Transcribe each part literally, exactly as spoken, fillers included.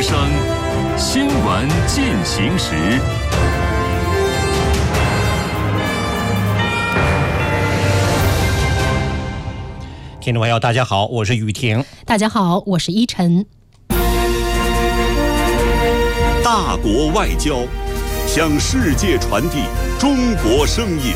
之声新闻进行时。 听众朋友大家好，我是雨婷。 大家好，我是依晨。 大国外交，向世界传递中国声音。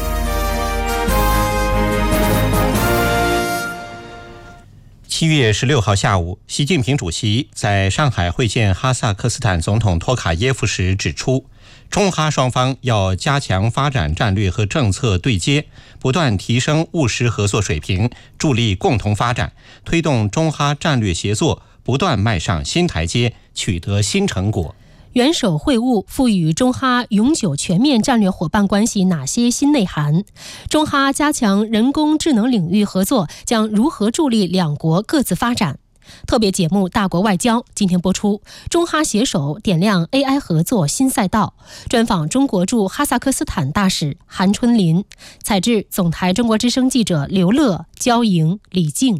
七月十六号下午，习近平主席在上海会见哈萨克斯坦总统托卡耶夫时指出，中哈双方要加强发展战略和政策对接，不断提升务实合作水平，助力共同发展，推动中哈战略协作不断迈上新台阶，取得新成果。 元首会晤赋予中哈永久全面战略伙伴关系哪些新内涵？中哈加强人工智能领域合作将如何助力两国各自发展？特别节目《大国外交》今天播出，中哈携手点亮 A I 合作新赛道。专访中国驻哈萨克斯坦大使韩春林，采制总台中国之声记者刘乐、焦莹、李静。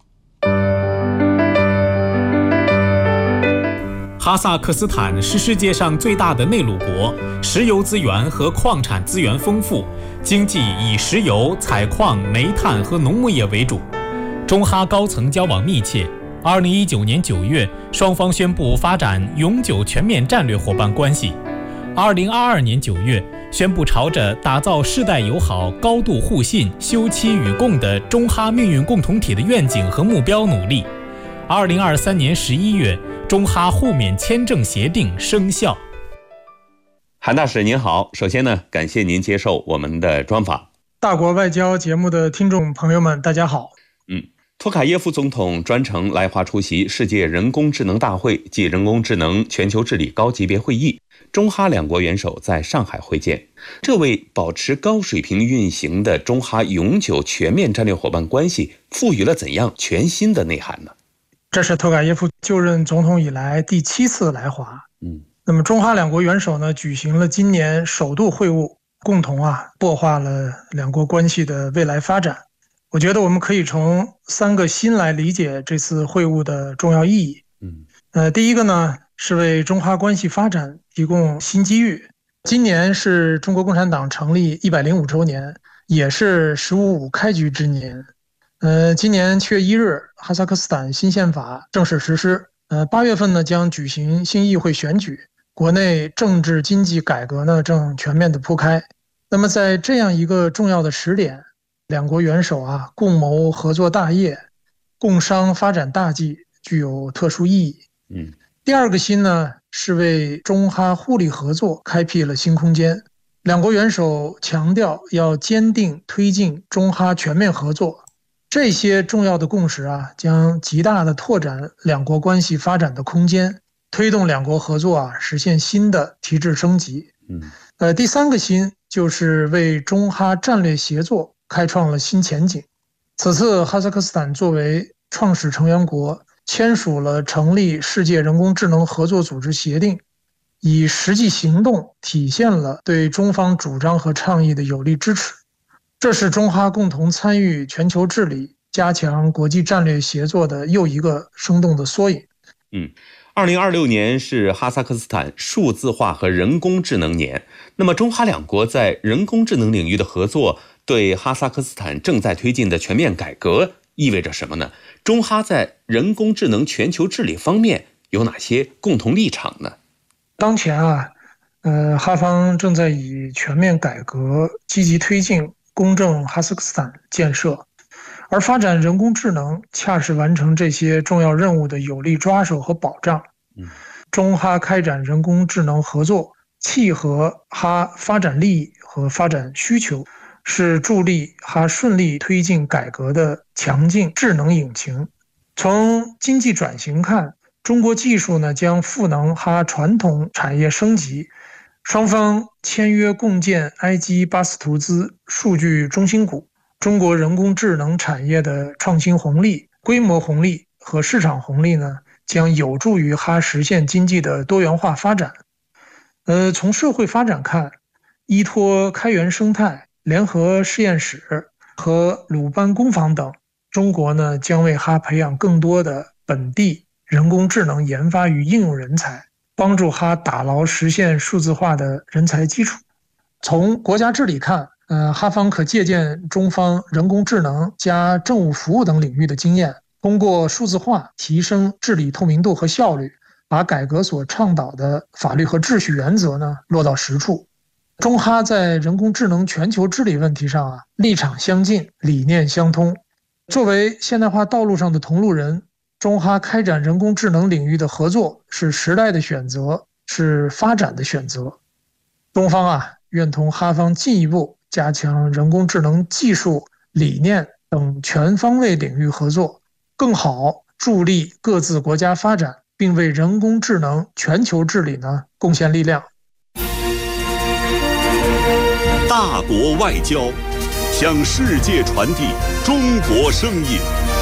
哈萨克斯坦是世界上最大的内陆国，石油资源和矿产资源丰富，经济以石油、采矿、煤炭和农牧业为主。中哈高层交往密切。二零一九年九月，双方宣布发展永久全面战略伙伴关系。二零二二年九月，宣布朝着打造世代友好、高度互信、休戚与共的中哈命运共同体的愿景和目标努力。二零二三年十一月，中哈互免签证协定生效。 韩大使您好，首先呢，感谢您接受我们的专访。 大国外交节目的听众朋友们，大家好。 嗯，托卡耶夫总统专程来华出席世界人工智能大会暨人工智能全球治理高级别会议，中哈两国元首在上海会见，这为保持高水平运行的中哈永久全面战略伙伴关系赋予了怎样全新的内涵呢？ 这是托卡耶夫就任总统以来第七次来华。 嗯， 那么中哈两国元首呢举行了今年首度会晤，共同啊擘画了两国关系的未来发展。我觉得我们可以从三个新来理解这次会晤的重要意义。 嗯， 呃，第一个呢是为中哈关系发展提供新机遇。今年是中国共产党成立一百零五周年，也是十五五开局之年。呃，今年七月一日，哈萨克斯坦新宪法正式实施。呃，八月份呢将举行新议会选举，国内政治经济改革呢正全面的铺开。那么在这样一个重要的时点，两国元首啊共谋合作大业，共商发展大计，具有特殊意义。 嗯， 第二个新呢是为中哈互利合作开辟了新空间。两国元首强调要坚定推进中哈全面合作。这些重要的共识啊，将极大的拓展两国关系发展的空间，推动两国合作啊实现新的提质升级。 嗯， 呃，第三个新就是为中哈战略协作开创了新前景。此次哈萨克斯坦作为创始成员国，签署了成立世界人工智能合作组织协定，以实际行动体现了对中方主张和倡议的有力支持。这是中哈共同参与全球治理、加强国际战略协作的又一个生动的缩影。 嗯，二零二六年是哈萨克斯坦数字化和人工智能年。那么，中哈两国在人工智能领域的合作，对哈萨克斯坦正在推进的全面改革意味着什么呢？中哈在人工智能全球治理方面有哪些共同立场呢？ 当前啊，呃，哈方正在以全面改革积极推进公正哈萨克斯坦建设，而发展人工智能恰是完成这些重要任务的有力抓手和保障。中哈开展人工智能合作，契合哈发展利益和发展需求，是助力哈顺利推进改革的强劲智能引擎。从经济转型看，中国技术呢将赋能哈传统产业升级。双方签约共建埃及巴斯图兹数据中心谷，中国人工智能产业的创新红利、规模红利和市场红利呢，将有助于哈实现经济的多元化发展。呃，从社会发展看，依托开源生态、联合实验室和鲁班工坊等，中国呢将为哈培养更多的本地人工智能研发与应用人才，帮助哈打牢实现数字化的人才基础。从国家治理看，呃，哈方可借鉴中方人工智能加政务服务等领域的经验，通过数字化提升治理透明度和效率，把改革所倡导的法律和秩序原则呢落到实处。中哈在人工智能全球治理问题上啊，立场相近，理念相通。作为现代化道路上的同路人，中哈开展人工智能领域的合作是时代的选择，是发展的选择。中方啊，愿同哈方进一步加强人工智能技术、理念等全方位领域合作，更好助力各自国家发展，并为人工智能全球治理呢贡献力量。 大国外交，向世界传递中国声音。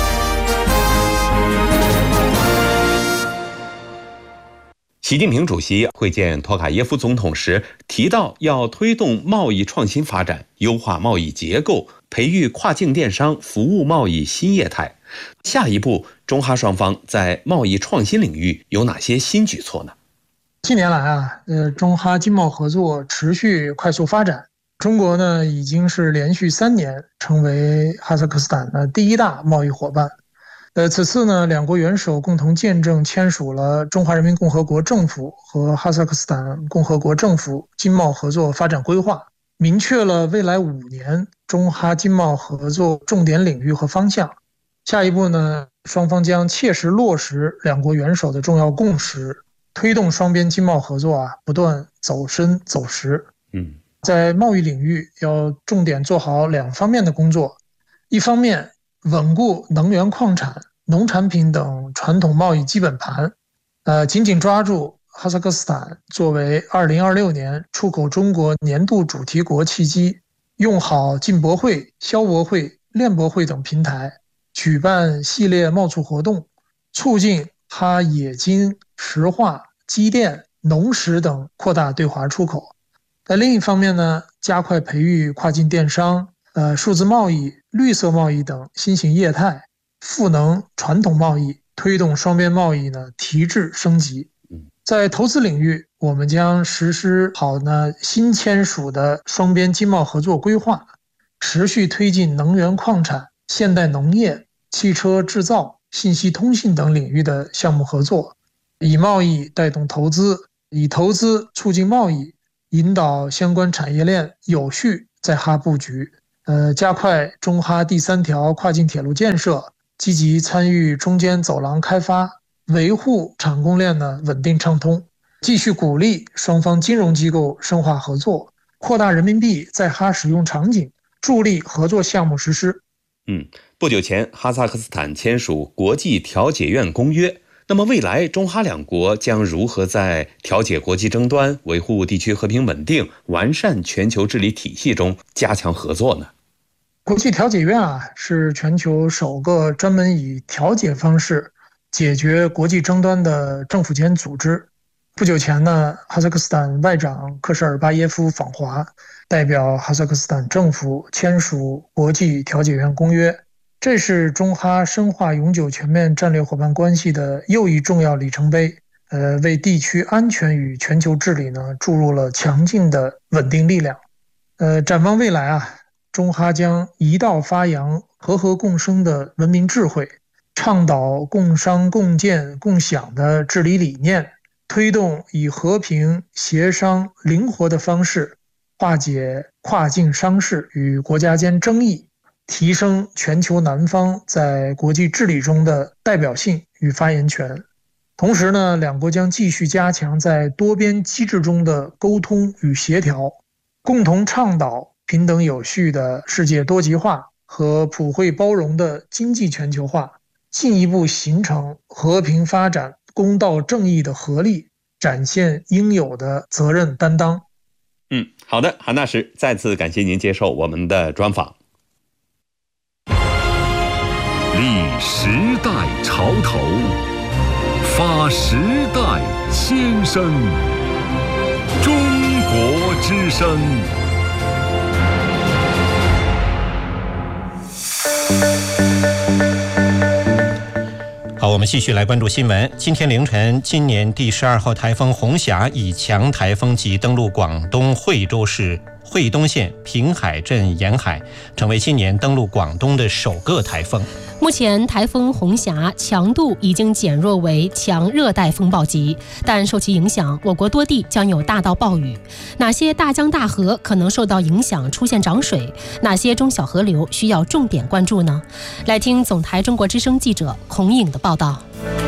习近平主席会见托卡耶夫总统时提到，要推动贸易创新发展，优化贸易结构，培育跨境电商服务贸易新业态。下一步，中哈双方在贸易创新领域有哪些新举措呢？ 近年来啊，呃，中哈经贸合作持续快速发展。中国呢，已经是连续三年成为哈萨克斯坦的第一大贸易伙伴。呃，此次呢，两国元首共同见证签署了中华人民共和国政府和哈萨克斯坦共和国政府经贸合作发展规划，明确了未来五年中哈经贸合作重点领域和方向。下一步呢，双方将切实落实两国元首的重要共识，推动双边经贸合作啊不断走深走实。 嗯， 在贸易领域要重点做好两方面的工作，一方面稳固能源矿产、农产品等传统贸易基本盘，呃，紧紧抓住哈萨克斯坦作为二零二六年出口中国年度主题国契机，用好进博会、消博会、链博会等平台，举办系列贸促活动，促进哈冶金、石化、机电、农食等扩大对华出口。在另一方面呢，加快培育跨境电商、呃数字贸易、绿色贸易等新型业态，赋能传统贸易，推动双边贸易呢提质升级。在投资领域，我们将实施好呢新签署的双边经贸合作规划，持续推进能源矿产、现代农业、汽车制造、信息通信等领域的项目合作，以贸易带动投资，以投资促进贸易，引导相关产业链有序在哈布局，呃，加快中哈第三条跨境铁路建设，积极参与中间走廊开发，维护产供链的稳定畅通，继续鼓励双方金融机构深化合作，扩大人民币在哈使用场景，助力合作项目实施。 嗯，不久前，哈萨克斯坦签署国际调解院公约。那么未来中哈两国将如何在调解国际争端、维护地区和平稳定、完善全球治理体系中加强合作呢？ 国际调解院啊，是全球首个专门以调解方式解决国际争端的政府间组织。不久前呢，哈萨克斯坦外长克什尔巴耶夫访华，代表哈萨克斯坦政府签署国际调解院公约。这是中哈深化永久全面战略伙伴关系的又一重要里程碑，呃，为地区安全与全球治理呢注入了强劲的稳定力量。呃，展望未来啊，中哈将一道发扬和和共生的文明智慧，倡导共商共建共享的治理理念，推动以和平、协商、灵活的方式化解跨境商事与国家间争议，提升全球南方在国际治理中的代表性与发言权。同时呢，两国将继续加强在多边机制中的沟通与协调，共同倡导平等有序的世界多极化和普惠包容的经济全球化，进一步形成和平发展、公道正义的合力，展现应有的责任担当。 嗯，好的，韩大使，再次感谢您接受我们的专访。 立时代潮头，发时代先声，中国之声。 好，我们继续来关注新闻。今天凌晨，今年第十二号台风红霞以强台风级登陆广东惠州市惠东县平海镇沿海，成为今年登陆广东的首个台风。 目前台风红霞强度已经减弱为强热带风暴级，但受其影响，我国多地将有大到暴雨。哪些大江大河可能受到影响出现涨水？哪些中小河流需要重点关注呢？来听总台中国之声记者孔颖的报道。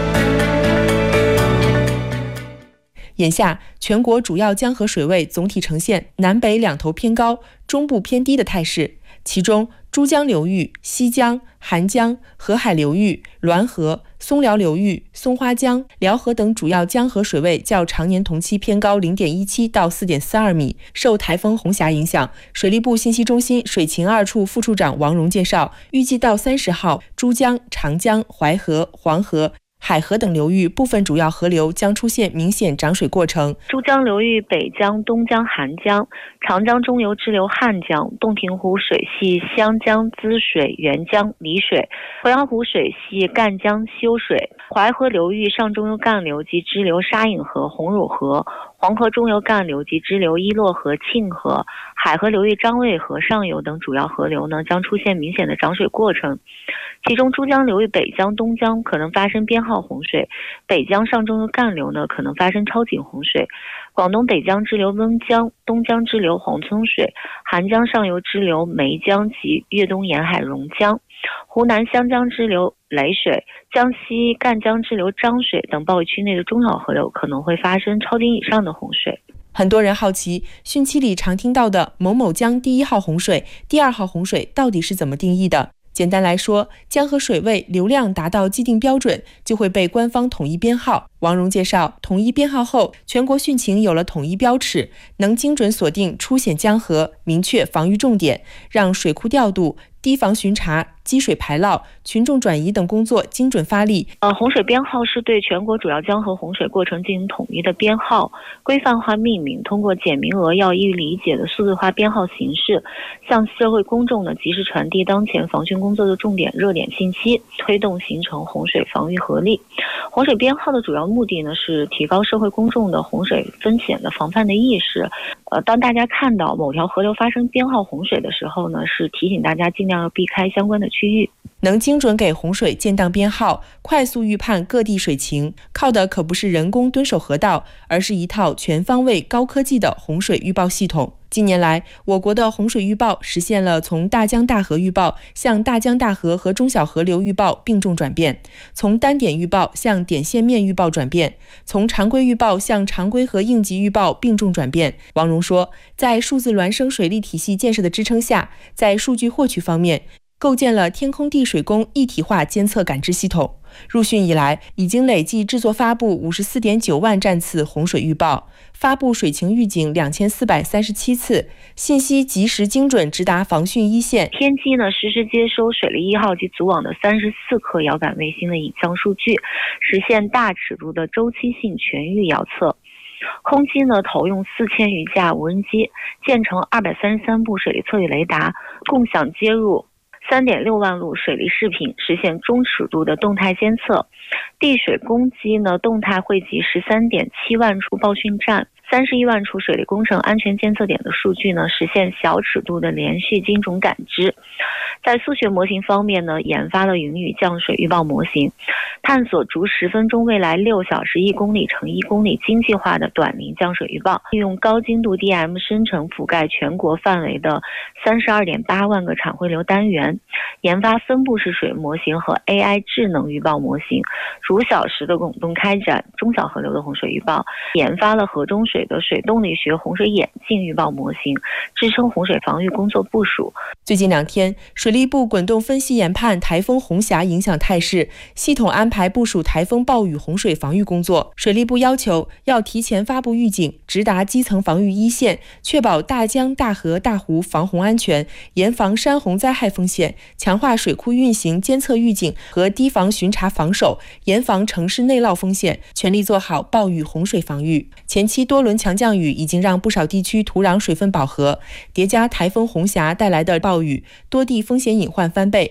眼下，全国主要江河水位总体呈现南北两头偏高、中部偏低的态势。其中，珠江流域、西江、韩江、河海流域、滦河、松辽流域、松花江、辽河等主要江河水位较常年同期偏高 零点一七 到 四点四二米。受台风红霞影响，水利部信息中心水情二处副处长王荣介绍，预计到三十号，珠江、长江、淮河、黄河、海河等流域部分主要河流将出现明显涨水过程。 珠江流域北江、东江、韩江、长江中游支流汉江、洞庭湖水系湘江滋水、沅江离水、鄱阳湖水系赣江修水、淮河流域上中游干流及支流沙隐河、红乳河、黄河中游干流及支流伊洛河、庆河、海河流域张卫河上游等主要河流呢，将出现明显的涨水过程。其中珠江流域北江、东江可能发生编号洪水，北江上中游干流呢可能发生超警洪水。广东北江支流温江、东江支流黄村水、韩江上游支流梅江及粤东沿海榕江、湖南湘江支流雷水、江西赣江支流漳水等暴雨区内的中小河流可能会发生超警以上的洪水。 很多人好奇，汛期里常听到的某某江第一号洪水、第二号洪水到底是怎么定义的？简单来说，江河水位流量达到既定标准，就会被官方统一编号。王荣介绍，统一编号后，全国汛情有了统一标尺，能精准锁定出险江河，明确防御重点，让水库调度、堤防巡查、积水排涝、群众转移等工作精准发力。 呃，洪水编号是对全国主要江河洪水过程进行统一的编号，规范化命名，通过简明扼要、易于理解的数字化编号形式，向社会公众呢及时传递当前防汛工作的重点热点信息，推动形成洪水防御合力。洪水编号的主要目的呢是提高社会公众的洪水风险的防范的意识。呃，当大家看到某条河流发生编号洪水的时候呢，是提醒大家尽量要避开相关的区域。 能精准给洪水建档编号，快速预判各地水情，靠的可不是人工蹲守河道，而是一套全方位高科技的洪水预报系统。近年来，我国的洪水预报实现了从大江大河预报向大江大河和中小河流预报并重转变，从单点预报向点线面预报转变，从常规预报向常规和应急预报并重转变。王荣说，在数字孪生水利体系建设的支撑下，在数据获取方面，构建了天空地水工一体化监测感知系统。入汛以来，已经累计制作发布 五十四点九万站次洪水预报，发布水情预警两千四百三十七次，信息及时精准直达防汛一线。 天基呢实时接收水利一号及组网的三十四颗遥感卫星的影像数据，实现大尺度的周期性全域遥测。空基呢投用四千余架无人机，建成二百三十三部水利测域雷达，共享接入三点六万路水利视频，实现中尺度的动态监测。地水工机呢动态汇集十三点七万处报汛站、三十一万处水利工程安全监测点的数据呢，实现小尺度的连续精准感知。在数学模型方面呢，研发了云雨降水预报模型，探索逐十分钟未来六小时一公里乘一公里经济化的短临降水预报，利用高精度 D M 生成覆盖全国范围的三十二点八万个产汇流单元，研发分布式水模型和 A I 智能预报模型，逐小时的滚动开展中小河流的洪水预报，研发了河中水的水动力学洪水眼镜预报模型，支撑洪水防御工作部署。 最近两天，水利部滚动分析研判台风红霞影响态势，系统安排部署台风暴雨洪水防御工作。水利部要求要提前发布预警，直达基层防御一线，确保大江大河大湖防洪安全，严防山洪灾害风险，强化水库运行监测预警和堤防巡查防守，严防城市内涝风险，全力做好暴雨洪水防御。前期多轮强降雨已经让不少地区土壤水分饱和，叠加台风红霞带来的暴雨，多地风险隐患翻倍。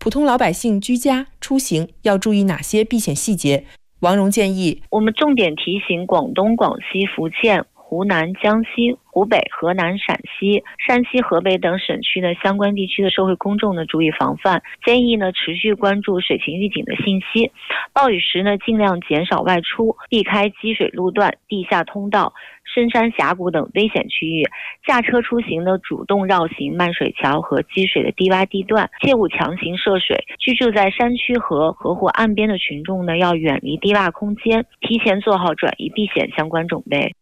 普通老百姓居家出行要注意哪些避险细节？王蓉建议， 我们重点提醒广东、广西、福建、湖南、江西、湖北、河南、陕西、山西、河北等省区的相关地区的社会公众呢注意防范，建议呢持续关注水情预警的信息，暴雨时呢尽量减少外出，避开积水路段、地下通道、深山峡谷等危险区域，驾车出行呢主动绕行漫水桥和积水的低洼地段，切勿强行涉水。居住在山区和河湖岸边的群众呢要远离低洼空间，提前做好转移避险相关准备。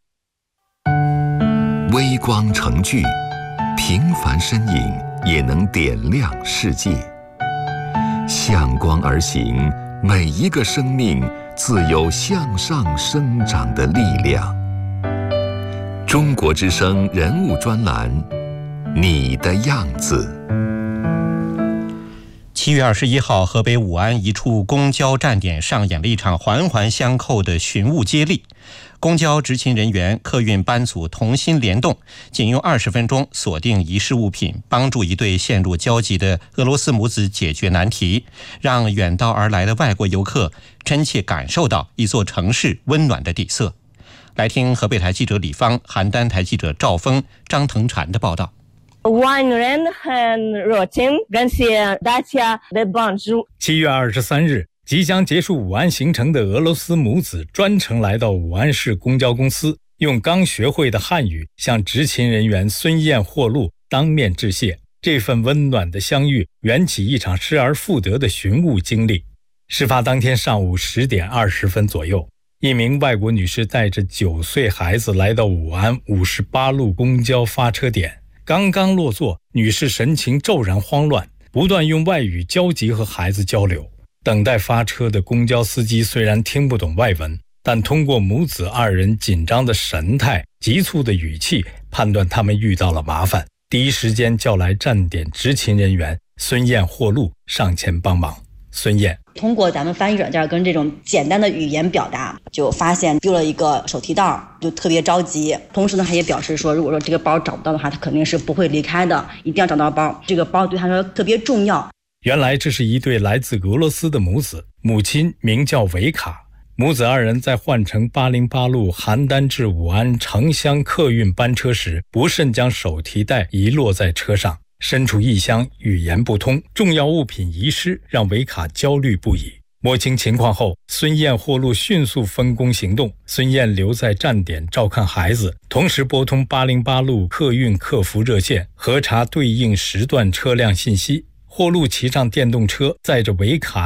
微光成炬，平凡身影也能点亮世界。向光而行，每一个生命自有向上生长的力量。中国之声人物专栏，你的样子。 七月二十一号，河北武安一处公交站点上演了一场环环相扣的寻物接力。公交执勤人员、客运班组同心联动，仅用二十分钟锁定遗失物品，帮助一对陷入焦急的俄罗斯母子解决难题，让远道而来的外国游客真切感受到一座城市温暖的底色。来听河北台记者李芳、邯郸台记者赵峰、张腾婵的报道。 武安人很热情，感谢大家的帮助。 七月二十三日，即将结束武安行程的俄罗斯母子专程来到武安市公交公司，用刚学会的汉语向执勤人员孙燕霍路当面致谢。这份温暖的相遇缘起一场失而复得的寻物经历。事发当天上午十点二十分左右，一名外国女士带着九岁孩子来到武安五十八路公交发车点。刚刚落座，女士神情骤然慌乱，不断用外语焦急和孩子交流。等待发车的公交司机虽然听不懂外文，但通过母子二人紧张的神态、急促的语气，判断他们遇到了麻烦，第一时间叫来站点执勤人员孙燕霍路上前帮忙。孙燕通过咱们翻译软件跟这种简单的语言表达，就发现丢了一个手提袋，就特别着急。同时呢，他也表示说，如果说这个包找不到的话，他肯定是不会离开的，一定要找到包。这个包对他说特别重要。 原来这是一对来自俄罗斯的母子，母亲名叫维卡。母子二人在换乘八零八路邯郸至武安城乡客运班车时，不慎将手提袋遗落在车上。身处异乡，语言不通，重要物品遗失，让维卡焦虑不已。摸清情况后，孙燕霍路迅速分工行动。孙燕留在站点照看孩子，同时拨通八零八路客运客服热线，核查对应时段车辆信息。霍路骑上电动车，载着维卡